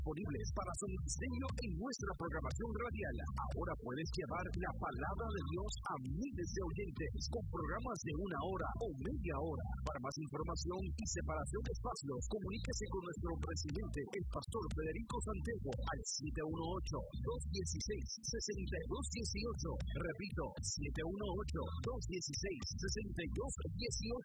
disponibles para su ministerio en nuestra programación radial. Ahora puedes llevar la palabra de Dios a miles de oyentes con programas de 1 hora o media hora. Para más información y separación de espacios, comuníquese con nuestro presidente, el pastor Federico Santiago, al 718-216-6218. Repito, 718-216-6218.